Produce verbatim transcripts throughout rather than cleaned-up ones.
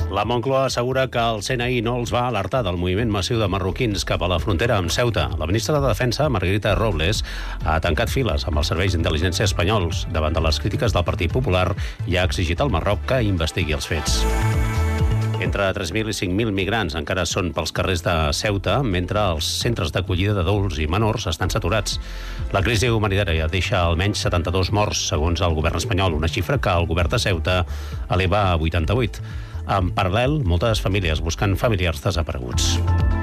La Moncloa assegura que el C N I no els va alertar del moviment massiu de marroquins cap a la frontera amb Ceuta. La ministra de Defensa, Margarita Robles, ha tancat files amb els serveis d'intel·ligència espanyols davant de les crítiques del Partit Popular i ha exigit al Marroc que investigui els fets. Entre tres mil i cinc mil migrants encara són pels carrers de Ceuta, mentre els centres d'acollida d'adults i menors estan saturats. La crisi humanitària deixa almenys setanta-dos morts, segons el govern espanyol, una xifra que el govern de Ceuta eleva a vuitanta-vuit. En paral·lel, moltes famílies busquen familiars desapareguts.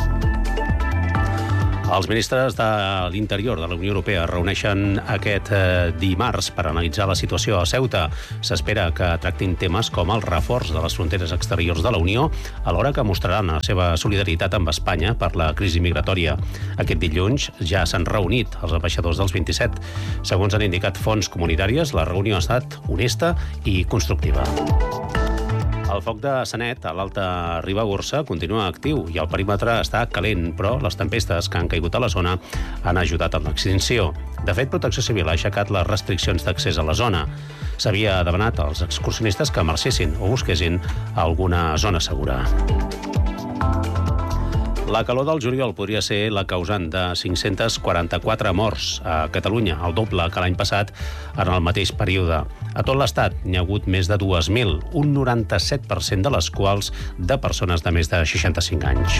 Els ministres de l'Interior de la Unió Europea es reuneixen aquest eh, dimarts per analitzar la situació a Ceuta. S'espera que tractin temes com el reforç de les fronteres exteriors de la Unió, alhora que mostraran la seva solidaritat amb Espanya per la crisi migratòria. Aquest dilluns ja s'han reunit els ambaixadors dels vint-i-set. Segons han indicat fonts comunitàries, la reunió ha estat honesta i constructiva. El foc de Sanet, a l'Alta Ribagorça, continua actiu i el perímetre està calent, però les tempestes que han caigut a la zona han ajudat en l'extinció. De fet, Protecció Civil ha aixecat les restriccions d'accés a la zona. S'havia demanat als excursionistes que marxessin o busquessin alguna zona segura. La calor del juliol podria ser la causant de cinc-cents quaranta-quatre morts a Catalunya, el doble que l'any passat en el mateix període. A tot l'Estat n'hi ha hagut més de dues mil, un noranta-set per cent de les quals de persones de més de seixanta-cinc anys.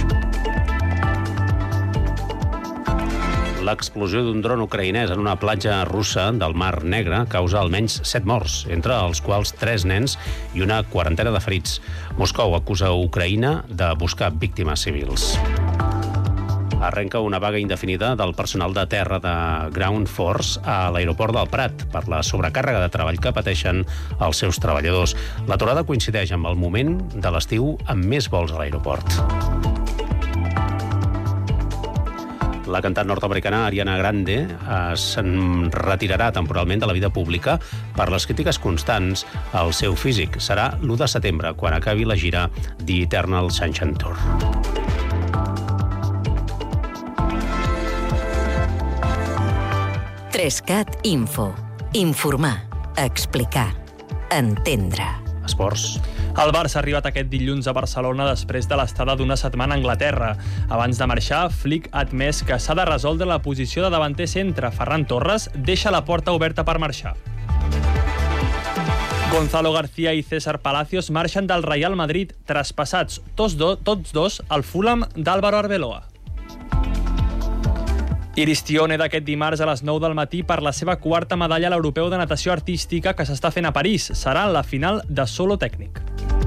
L'explosió d'un dron ucraïnès en una platja russa del Mar Negre causa almenys set morts, entre els quals tres nens i una quarantena de ferits. Moscou acusa Ucraïna de buscar víctimes civils. Arrenca una vaga indefinida del personal de terra de Ground Force a l'aeroport del Prat per la sobrecàrrega de treball que pateixen els seus treballadors. L'aturada coincideix amb el moment de l'estiu amb més vols a l'aeroport. La cantant nord-americana Ariana Grande se'n retirarà temporalment de la vida pública per les crítiques constants al seu físic. Serà l'u de setembre, quan acabi la gira The Eternal Sunshine Tour. Trescat Info. Informar, explicar, entendre. Esports. El Barça ha arribat aquest dilluns a Barcelona després de l'estada d'una setmana a Anglaterra. Abans de marxar, Flick ha admès que s'ha de resoldre la posició de davanter centre. Ferran Torres deixa la porta oberta per marxar. Gonzalo García i César Palacios marxen del Real Madrid, traspassats tots, do, tots dos al Fulham d'Álvaro Arbeloa. Iris Tione d'aquest dimarts a les nou del matí per la seva quarta medalla a l'Europeu de Natació Artística que s'està fent a París. Serà la final de solo tècnic.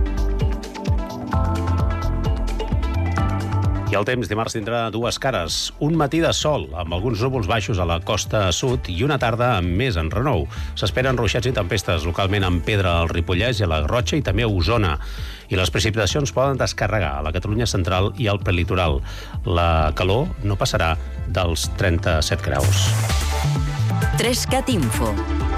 I el temps dimarts tindrà dues cares. Un matí de sol, amb alguns núvols baixos a la costa sud i una tarda amb més enrenou. S'esperen ruixats i tempestes localment en Pedra, al Ripollès i a la Garrotxa i també a Osona. I les precipitacions poden descarregar a la Catalunya central i al prelitoral. La calor no passarà dels trenta-set graus. Trescat Info.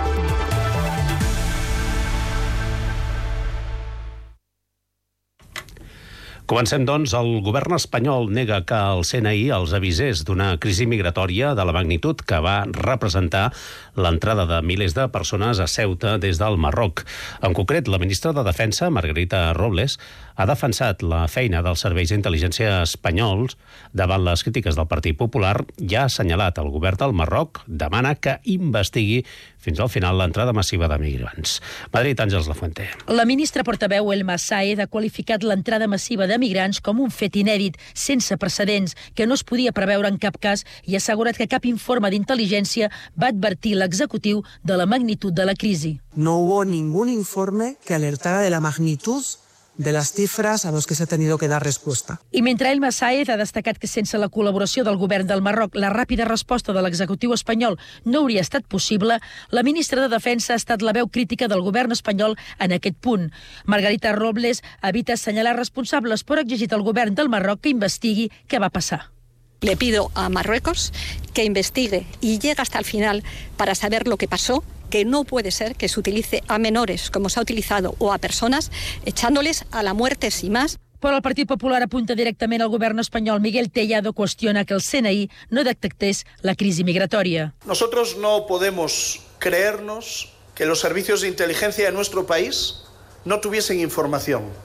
Comencem, doncs. El govern espanyol nega que el C N I els avisés d'una crisi migratòria de la magnitud que va representar l'entrada de milers de persones a Ceuta des del Marroc. En concret, la ministra de Defensa, Margarita Robles, ha defensat la feina dels serveis d'intel·ligència espanyols davant les crítiques del Partit Popular i ha assenyalat el govern del Marroc, demana que investigui fins al final l'entrada massiva de migrants. Madrid, Àngels Lafuente. La ministra portaveu Elma Sáez ha qualificat l'entrada massiva de migrants com un fet inèdit, sense precedents, que no es podia preveure en cap cas i ha assegurat que cap informe d'intel·ligència va advertir l'executiu de la magnitud de la crisi. No hubo ningún informe que alertara de la magnitud de les cifres a les que s'ha tenido que dar resposta. I mentre Elma Sáez ha destacat que sense la col·laboració del govern del Marroc la ràpida resposta de l'executiu espanyol no hauria estat possible, la ministra de Defensa ha estat la veu crítica del govern espanyol en aquest punt. Margarita Robles evita assenyalar responsables, però ha exigit al govern del Marroc que investigui què va passar. Le pido a Marruecos que investigue y llegue hasta el final para saber lo que pasó, que no puede ser que se utilice a menores como se ha utilizado o a personas echándoles a la muerte sin más. Però el Partit Popular apunta directament al govern espanyol. Miguel Tellado qüestiona que el C N I no detectés la crisi migratòria. Nosotros no podemos creernos que los servicios de inteligencia de nuestro país no tuviesen información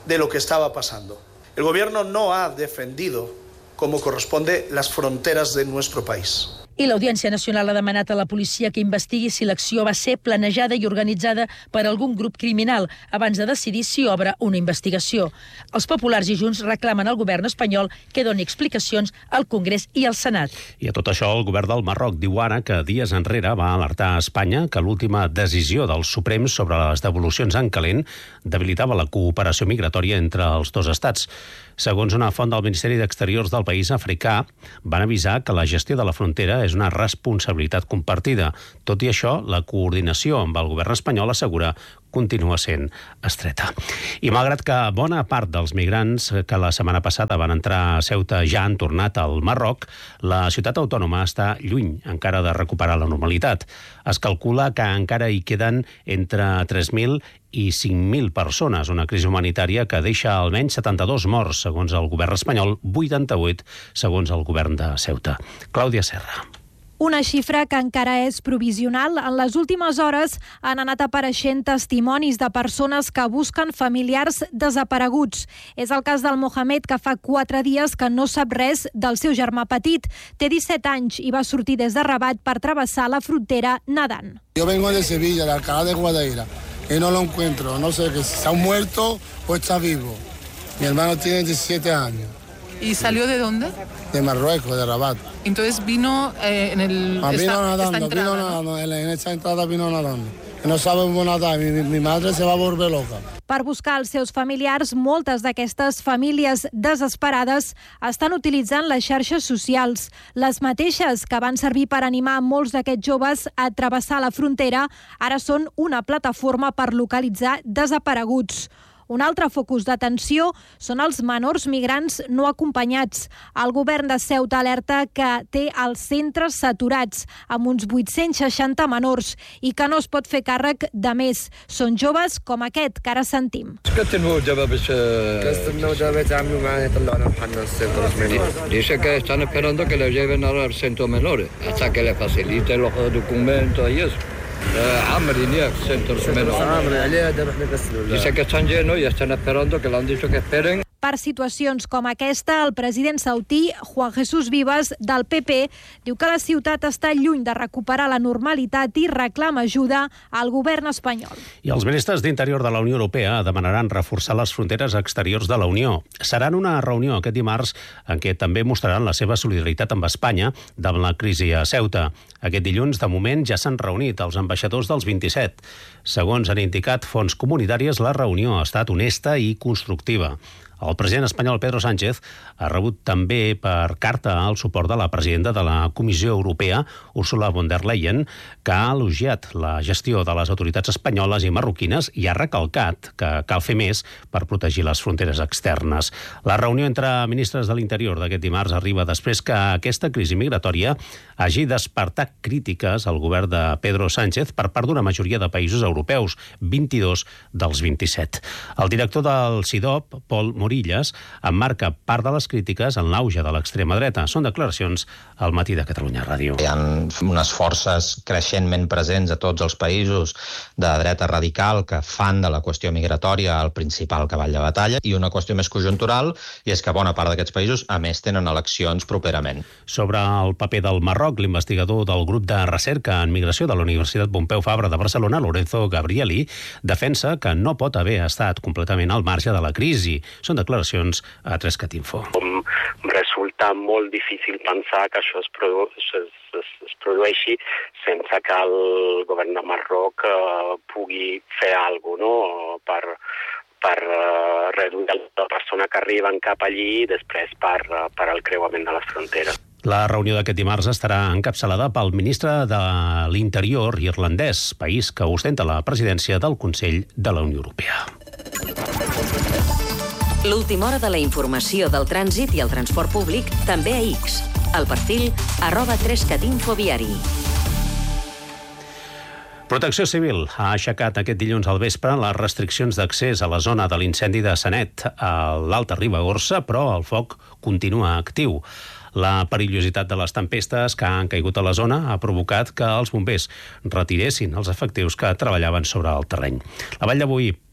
de lo que estaba pasando. El gobierno no ha defendido como corresponde las fronteras de nuestro país. I l'Audiència Nacional ha demanat a la policia que investigui si l'acció va ser planejada i organitzada per algun grup criminal abans de decidir si obre una investigació. Els populars i Junts reclamen al govern espanyol que doni explicacions al Congrés i al Senat. I a tot això, el govern del Marroc diu ara que dies enrere va alertar a Espanya que l'última decisió del Suprem sobre les devolucions en calent debilitava la cooperació migratòria entre els dos estats. Segons una font del Ministeri d'Exteriors del país africà, van avisar que la gestió de la frontera és una responsabilitat compartida. Tot i això, la coordinació amb el govern espanyol assegura continua sent estreta. I malgrat que bona part dels migrants que la setmana passada van entrar a Ceuta ja han tornat al Marroc, la ciutat autònoma està lluny encara de recuperar la normalitat. Es calcula que encara hi queden entre tres mil i cinc mil persones, una crisi humanitària que deixa almenys setanta-dos morts, segons el govern espanyol, vuitanta-vuit segons el govern de Ceuta. Clàudia Serra. Una xifra que encara és provisional. En les últimes hores han anat apareixent testimonis de persones que busquen familiars desapareguts. És el cas del Mohamed, que fa quatre dies que no sap res del seu germà petit. Té disset anys i va sortir des de Rabat per travessar la frontera nedant. Yo vengo de Sevilla, de Alcalá de Guadaira, y no lo encuentro. No sé si está muerto o está vivo. Mi hermano tiene diecisiete años. ¿Y salió de dónde? De Marruecos, de Rabat. Entonces vino eh, en el Ah, vino esta, nadando, esta entrada, vino ¿no? nadando, en esta entrada vino nadando. No sabemos nadar, mi, mi madre se va a volver loca. Per buscar els seus familiars, moltes d'aquestes famílies desesperades estan utilitzant les xarxes socials. Les mateixes que van servir per animar molts d'aquests joves a travessar la frontera, ara són una plataforma per localitzar desapareguts. Un altre focus d'atenció són els menors migrants no acompanyats. El govern de Ceuta alerta que té els centres saturats amb uns vuit-cents seixanta menors i que no es pot fer càrrec de més. Són joves com aquest que ara sentim. Dice que están esperando que le lleven al centro menores hasta que le faciliten los documentos y eso. Dice que están llenos y están esperando, que le han dicho que esperen. Per situacions com aquesta, el president sautí, Juan Jesús Vivas, del P P, diu que la ciutat està lluny de recuperar la normalitat i reclama ajuda al govern espanyol. I els ministres d'Interior de la Unió Europea demanaran reforçar les fronteres exteriors de la Unió. Seran una reunió aquest dimarts en què també mostraran la seva solidaritat amb Espanya davant la crisi a Ceuta. Aquest dilluns, de moment, ja s'han reunit els ambaixadors dels vint-i-set. Segons han indicat fonts comunitàries, la reunió ha estat honesta i constructiva. El president espanyol Pedro Sánchez ha rebut també per carta el suport de la presidenta de la Comissió Europea, Ursula von der Leyen, que ha elogiat la gestió de les autoritats espanyoles i marroquines i ha recalcat que cal fer més per protegir les fronteres externes. La reunió entre ministres de l'Interior d'aquest dimarts arriba després que aquesta crisi migratòria hagi despertat crítiques al govern de Pedro Sánchez per part d'una majoria de països europeus, vint-i-dos dels vint-i-set. El director del C I D O P, Pol Morillas, emmarca part de les crítiques en l'auge de l'extrema dreta. Són declaracions al Matí de Catalunya Ràdio. Hi ha unes forces creixentment presents a tots els països de dreta radical que fan de la qüestió migratòria el principal cavall de batalla i una qüestió més conjuntural, i és que bona part d'aquests països, a més, tenen eleccions properament. Sobre el paper del Marroc, l'investigador del grup de recerca en migració de la Universitat Pompeu Fabra de Barcelona, Lorenzo Gabrieli, defensa que no pot haver estat completament al marge de la crisi. Són declaracions a tres cat info. Com resulta molt difícil pensar que això es, produ es, es, es produeixi sense que el govern de Marroc eh, pugui fer alguna cosa, no? per, per uh, reduir la persona que arriben cap allí i després per, uh, per al creuament de les fronteres. La reunió d'aquest dimarts estarà encapçalada pel ministre de l'Interior irlandès, país que ostenta la presidència del Consell de la Unió Europea. L'última hora de la informació del trànsit i el transport públic també a X. El perfil arroba tres cat info viari. Protecció Civil ha aixecat aquest dilluns al vespre les restriccions d'accés a la zona de l'incendi de Sanet, a l'Alta Ribagorça, però el foc continua actiu. La perillositat de les tempestes que han caigut a la zona ha provocat que els bombers retiressin els efectius que treballaven sobre el terreny. La Vall de Boí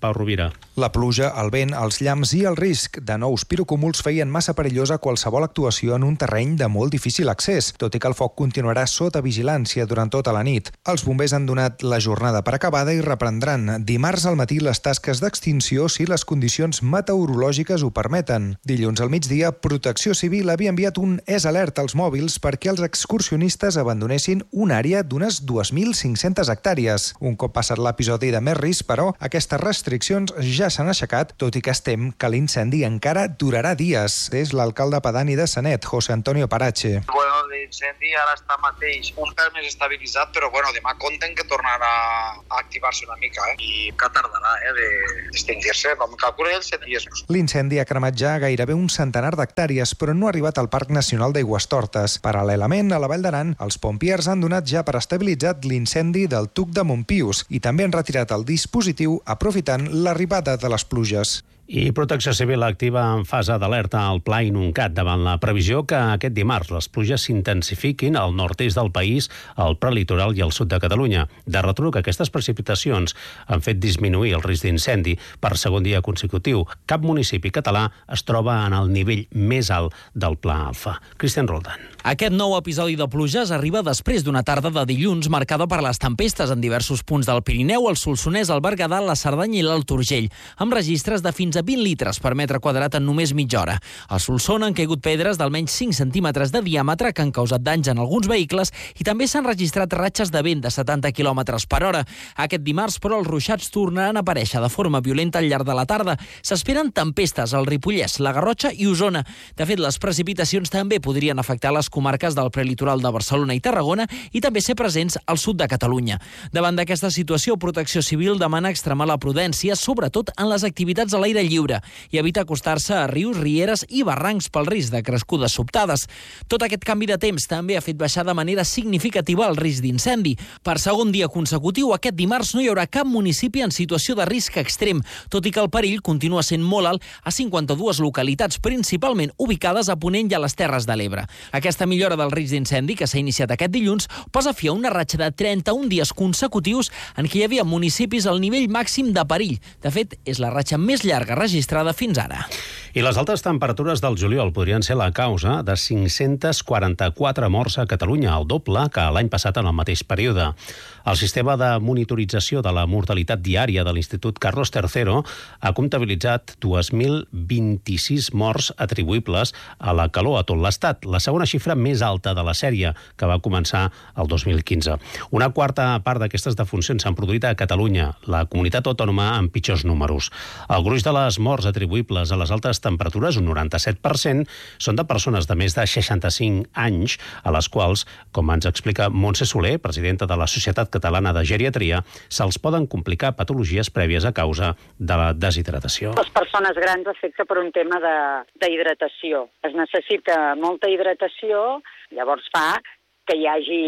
Pau Rovira. La pluja, el vent, els llamps i el risc de nous pirocúmuls feien massa perillosa qualsevol actuació en un terreny de molt difícil accés, tot i que el foc continuarà sota vigilància durant tota la nit. Els bombers han donat la jornada per acabada i reprendran dimarts al matí les tasques d'extinció si les condicions meteorològiques ho permeten. Dilluns al migdia, Protecció Civil havia enviat un S Alert als mòbils perquè els excursionistes abandonessin una àrea d'unes dues mil cinc-centes hectàrees. Un cop passat l'episodi de més risc, però, aquestes restriccions ja s'han aixecat, tot i que es tem que l'incendi encara durarà dies. És l'alcalde pedani de Sanet, José Antonio Parache. Bueno, l'incendi ara està mateix un pèl més estabilitzat, però bueno, demà compten que tornarà a activar-se una mica, eh? I que tardarà eh, d'extingir-se, vam calcular els set dies. L'incendi ha cremat ja gairebé un centenar d'hectàrees, però no ha arribat al Parc Nacional d'Aigüestortes. Paral·lelament, a la Vall d'Aran, els pompiers han donat ja per estabilitzat l'incendi del Tuc de Montpius i també han retirat el dispositiu aprofitant l'arribada de les pluges. I Protecció Civil activa en fase d'alerta al Pla Inuncat davant la previsió que aquest dimarts les pluges s'intensifiquin al nord-est del país, al prelitoral i al sud de Catalunya. De retruc, aquestes precipitacions han fet disminuir el risc d'incendi per segon dia consecutiu. Cap municipi català es troba en el nivell més alt del Pla Alfa. Cristian Roldan. Aquest nou episodi de pluges arriba després d'una tarda de dilluns marcada per les tempestes en diversos punts del Pirineu, el Solsonès, el Berguedà, la Cerdanya i l'Alt Urgell, amb registres de fins a vint litres per metre quadrat en només mitja hora. A Solsona han caigut pedres d'almenys cinc centímetres de diàmetre que han causat danys en alguns vehicles i també s'han registrat ratxes de vent de setanta quilòmetres per hora. Aquest dimarts, però, els ruixats tornaran a aparèixer de forma violenta al llarg de la tarda. S'esperen tempestes al Ripollès, la Garrotxa i Osona. De fet, les precipitacions també podrien afectar les comarques del prelitoral de Barcelona i Tarragona i també ser presents al sud de Catalunya. Davant d'aquesta situació, Protecció Civil demana extremar la prudència, sobretot en les activitats a l'aire lliure, i evita acostar-se a rius, rieres i barrancs pel risc de crescudes sobtades. Tot aquest canvi de temps també ha fet baixar de manera significativa el risc d'incendi. Per segon dia consecutiu, aquest dimarts no hi haurà cap municipi en situació de risc extrem, tot i que el perill continua sent molt alt a cinquanta-dues localitats, principalment ubicades a Ponent i a les Terres de l'Ebre. Aquesta millora del risc d'incendi, que s'ha iniciat aquest dilluns, posa fi a una ratxa de trenta-un dies consecutius en què hi havia municipis al nivell màxim de perill. De fet, és la ratxa més llarga registrada fins ara. I les altes temperatures del juliol podrien ser la causa de cinc-cents quaranta-quatre morts a Catalunya, el doble que l'any passat en el mateix període. El sistema de monitorització de la mortalitat diària de l'Institut Carlos tercero ha comptabilitzat dos mil vint-i-sis morts atribuïbles a la calor a tot l'Estat, la segona xifra més alta de la sèrie, que va començar el dos mil quinze. Una quarta part d'aquestes defuncions s'han produït a Catalunya, la comunitat autònoma amb pitjors números. El gruix de les morts atribuïbles a les altes temperatures, un noranta-set per cent, són de persones de més de seixanta-cinc anys, a les quals, com ens explica Montse Soler, presidenta de la Societat Catalana de Geriatria, se'ls poden complicar patologies prèvies a causa de la deshidratació. Les persones grans afecta per un tema d'hidratació. Es necessita molta hidratació, llavors fa que hi hagi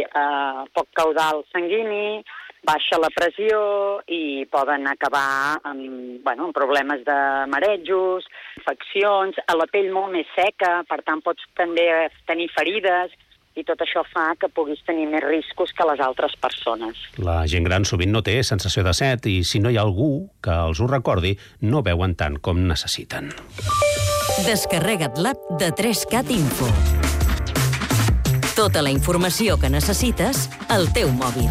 eh, poc caudal sanguini, baixa la pressió i poden acabar amb, bueno, amb problemes de marejos, infeccions, a la pell molt més seca, per tant pots també tenir ferides, i tot això fa que puguis tenir més riscos que les altres persones. La gent gran sovint no té sensació de set i si no hi ha algú que els ho recordi, no beuen tant com necessiten. Descarrega't l'app de tres cat Info. Tota la informació que necessites al teu mòbil.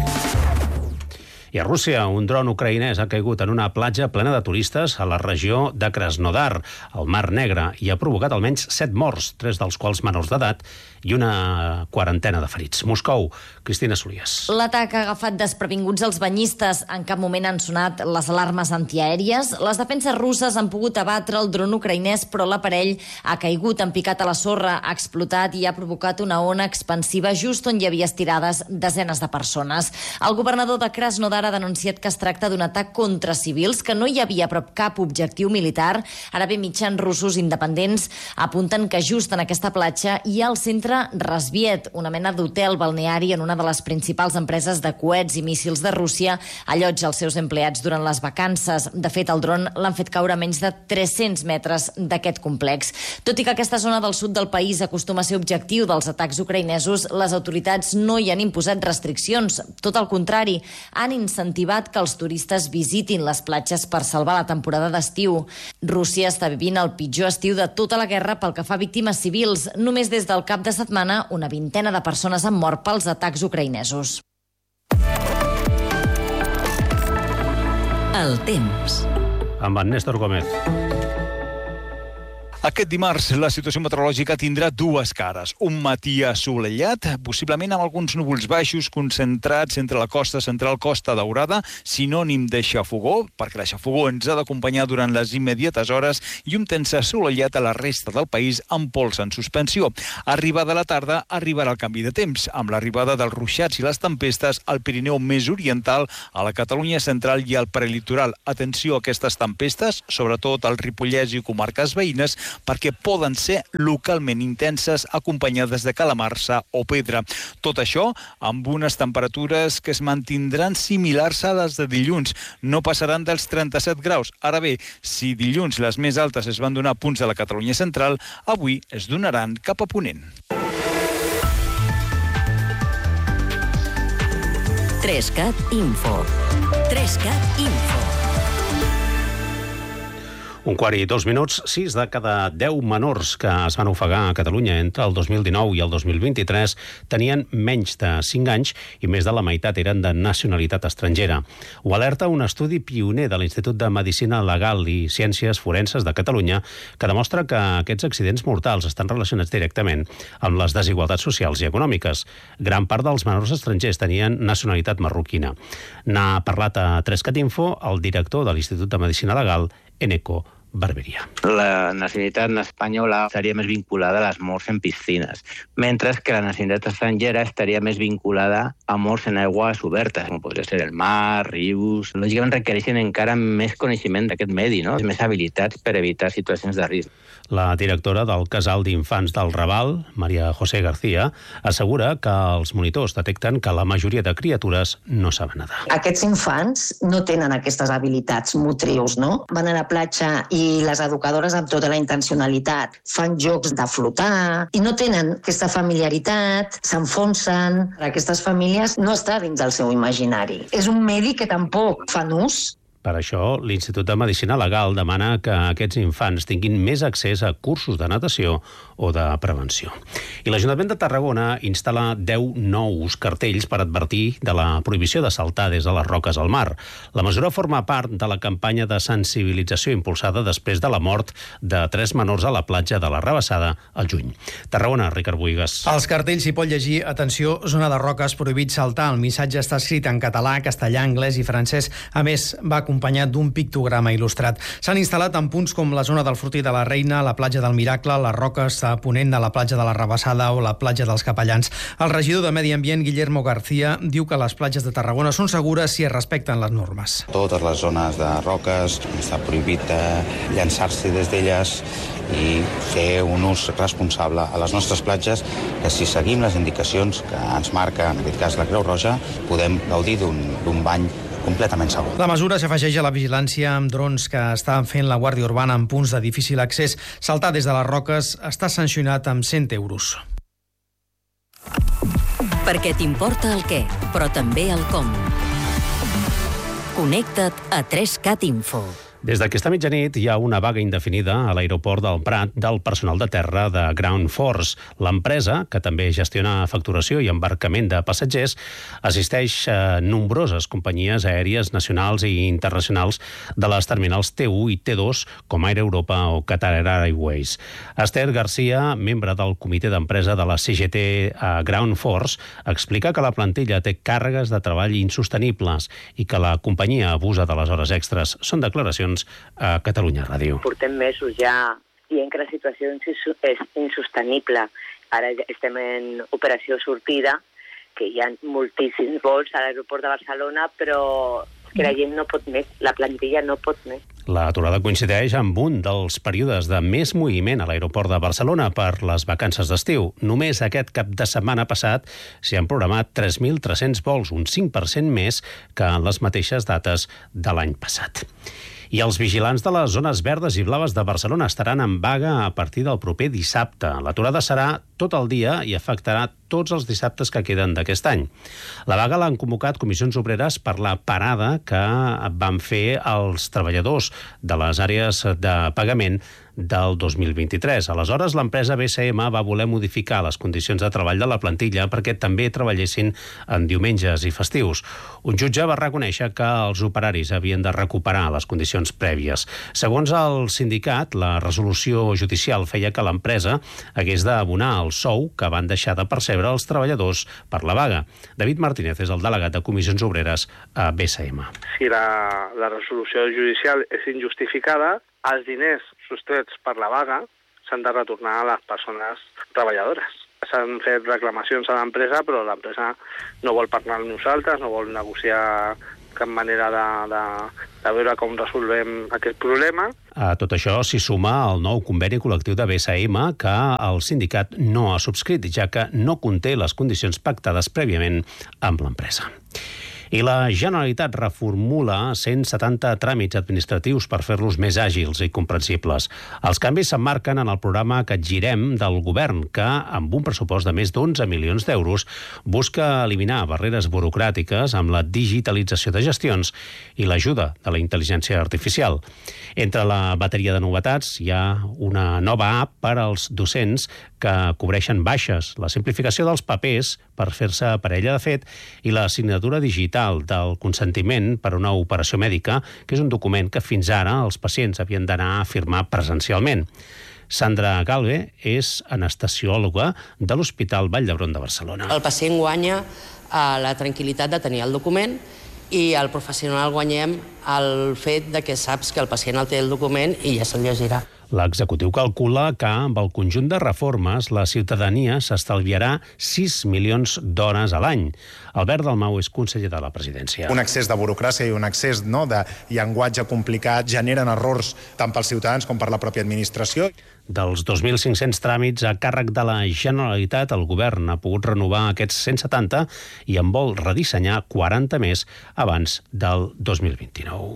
I a Rússia, un dron ucraïnès ha caigut en una platja plena de turistes a la regió de Krasnodar, al Mar Negre, i ha provocat almenys set morts, tres dels quals menors d'edat, i una quarantena de ferits. Moscou, Cristina Solies. L'atac ha agafat desprevinguts els banyistes. En cap moment han sonat les alarmes antiaèries. Les defenses russes han pogut abatre el dron ucraïnès, però l'aparell ha caigut, empicat a la sorra, ha explotat i ha provocat una ona expansiva just on hi havia estirades desenes de persones. El governador de Krasnodar ha denunciat que es tracta d'un atac contra civils, que no hi havia prop cap objectiu militar. Ara bé, mitjans russos independents apunten que just en aquesta platja hi ha el centre Razviet, una mena d'hotel balneari en una de les principals empreses de coets i míssils de Rússia, allotja els seus empleats durant les vacances. De fet, el dron l'han fet caure a menys de tres-cents metres d'aquest complex. Tot i que aquesta zona del sud del país acostuma a ser objectiu dels atacs ucraïnesos, les autoritats no hi han imposat restriccions. Tot el contrari, han instat incentivat que els turistes visitin les platges per salvar la temporada d'estiu. Rússia està vivint el pitjor estiu de tota la guerra pel que fa a víctimes civils. Només des del cap de setmana, una vintena de persones han mort pels atacs ucraïnesos. El temps. Amb en Néstor Gómez. Aquest dimarts la situació meteorològica tindrà dues cares. Un matí assolellat, possiblement amb alguns núvols baixos concentrats entre la costa central Costa Daurada, sinònim de xafogó, perquè la xafogó ens ha d'acompanyar durant les immediates hores, i un temps assolellat a la resta del país amb pols en suspensió. Arribada la tarda, arribarà el canvi de temps, amb l'arribada dels ruixats i les tempestes al Pirineu més oriental, a la Catalunya central i al prelitoral. Atenció a aquestes tempestes, sobretot al Ripollès i comarques veïnes, perquè poden ser localment intenses acompanyades de calamarsa o pedra. Tot això amb unes temperatures que es mantindran similars a les de dilluns. No passaran dels trenta-set graus. Ara bé, si dilluns les més altes es van donar a punts de la Catalunya central, avui es donaran cap a ponent. Trescat Info. Trescat Info. Un quart i dos minuts, sis de cada deu menors que es van ofegar a Catalunya entre el dos mil dinou i el dos mil vint-i-tres tenien menys de cinc anys i més de la meitat eren de nacionalitat estrangera. Ho alerta un estudi pioner de l'Institut de Medicina Legal i Ciències Forenses de Catalunya que demostra que aquests accidents mortals estan relacionats directament amb les desigualtats socials i econòmiques. Gran part dels menors estrangers tenien nacionalitat marroquina. N'ha parlat a Trescat Info el director de l'Institut de Medicina Legal, Eneco Barberia. La nacionalitat espanyola estaria més vinculada a les morts en piscines, mentre que la nacionalitat estrangera estaria més vinculada a morts en aigües obertes, com podria ser el mar, rius. Lògicament requereixen encara més coneixement d'aquest medi, no? Més habilitats per evitar situacions de risc. La directora del Casal d'Infants del Raval, Maria José García, assegura que els monitors detecten que la majoria de criatures no saben nedar. Aquests infants no tenen aquestes habilitats motrius, no? Van a la platja i les educadores amb tota la intencionalitat fan jocs de flotar i no tenen aquesta familiaritat, s'enfonsen. Aquestes famílies no està dins del seu imaginari. És un medi que tampoc fan ús. Per això, l'Institut de Medicina Legal demana que aquests infants tinguin més accés a cursos de natació o de prevenció. I l'Ajuntament de Tarragona instal·la deu nous cartells per advertir de la prohibició de saltar des de les roques al mar. La mesura forma part de la campanya de sensibilització impulsada després de la mort de tres menors a la platja de la Rabassada al juny. Tarragona, Ricard Buigas. Als cartells s'hi pot llegir: atenció, zona de roques, prohibit saltar. El missatge està escrit en català, castellà, anglès i francès. A més, va acompanyat d'un pictograma il·lustrat. S'han instal·lat en punts com la zona del Fortí de la Reina, la platja del Miracle, les roques a ponent de la platja de la Rabassada o la platja dels Capellans. El regidor de Medi Ambient, Guillermo García, diu que les platges de Tarragona són segures si es respecten les normes. Totes les zones de roques està prohibit llançar-se des d'elles i fer un ús responsable a les nostres platges, que si seguim les indicacions que ens marca, en aquest cas la Creu Roja, podem gaudir d'un bany completament segur. La mesura s'afegeix a la vigilància amb drons que està fent la Guàrdia Urbana en punts de difícil accés. Saltar des de les roques està sancionat amb cent euros. Perquè t'importa el què, però també el com. Connecta't a Trescat Info. Des d'aquesta mitjanit hi ha una vaga indefinida a l'aeroport del Prat del personal de terra de Ground Force. L'empresa, que també gestiona facturació i embarcament de passatgers, assisteix a nombroses companyies aèries nacionals i internacionals de les terminals T u i T dos, com Air Europa o Qatar Airways. Esther Garcia, membre del comitè d'empresa de la C G T a Ground Force, explica que la plantilla té càrregues de treball insostenibles i que la companyia abusa de les hores extres. Són declaracions a Catalunya Ràdio. Portem mesos ja dient que la situació és insostenible. Ara estem en operació sortida, que hi ha moltíssims vols a l'aeroport de Barcelona, però que la gent no pot més, la plantilla no pot més. L'aturada coincideix amb un dels períodes de més moviment a l'aeroport de Barcelona per les vacances d'estiu. Només aquest cap de setmana passat s'hi han programat tres mil tres-cents vols, un cinc per cent més que en les mateixes dates de l'any passat. I els vigilants de les zones verdes i blaves de Barcelona estaran en vaga a partir del proper dissabte. L'aturada serà tot el dia i afectarà tots els dissabtes que queden d'aquest any. La vaga l'han convocat Comissions Obreres per la parada que van fer els treballadors de les àrees de pagament del dos mil vint-i-tres. Aleshores, l'empresa B C M va voler modificar les condicions de treball de la plantilla perquè també treballessin en diumenges i festius. Un jutge va reconèixer que els operaris havien de recuperar les condicions prèvies. Segons el sindicat, la resolució judicial feia que l'empresa hagués d'abonar el sou que van deixar de percebre els treballadors per la vaga. David Martínez és el delegat de Comissions Obreres a B C M. Si la, la resolució judicial és injustificada, els diners sostrets per la vaga s'han de retornar a les persones treballadores. S'han fet reclamacions a l'empresa, però l'empresa no vol parlar amb nosaltres, no vol negociar cap manera de, de, de veure com resolvem aquest problema. A tot això s'hi suma el nou conveni col·lectiu de B C M que el sindicat no ha subscrit, ja que no conté les condicions pactades prèviament amb l'empresa. I la Generalitat reformula cent setanta tràmits administratius per fer-los més àgils i comprensibles. Els canvis s'emmarquen en el programa Capgirem del govern, que, amb un pressupost de més d'onze milions d'euros, busca eliminar barreres burocràtiques amb la digitalització de gestions i l'ajuda de la intel·ligència artificial. Entre la bateria de novetats hi ha una nova app per als docents que cobreixen baixes, la simplificació dels papers per fer-se parella de fet i la signatura digital del consentiment per a una operació mèdica, que és un document que fins ara els pacients havien d'anar a firmar presencialment. Sandra Galve és anestesiòloga de l'Hospital Vall d'Hebron de Barcelona. El pacient guanya la tranquil·litat de tenir el document i el professional guanyem el fet de que saps que el pacient el té el document i ja se'l llegirà. L'executiu calcula que amb el conjunt de reformes la ciutadania s'estalviarà sis milions d'hores a l'any. Albert Dalmau és conseller de la presidència. Un excés de burocràcia i un excés no, de llenguatge complicat generen errors tant pels ciutadans com per la pròpia administració. Dels dos mil cinc-cents tràmits a càrrec de la Generalitat, el govern ha pogut renovar aquests cent setanta i en vol redissenyar quaranta més abans del dos mil vint-i-nou.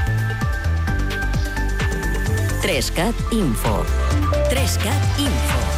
tres cat Info. tres cat Info.